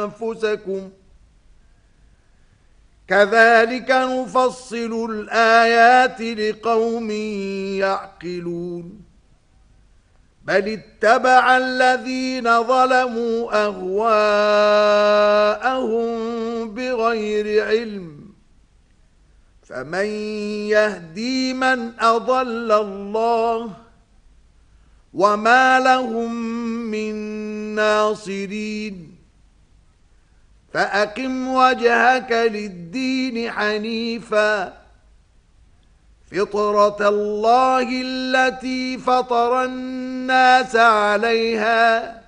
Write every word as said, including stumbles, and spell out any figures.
أنفسكم كذلك نفصل الآيات لقوم يعقلون بل اتبع الذين ظلموا أهواءهم بغير علم فمن يهدي من أضل الله وما لهم من ناصرين فأقم وجهك للدين حنيفا فطرة الله التي فطر الناس عليها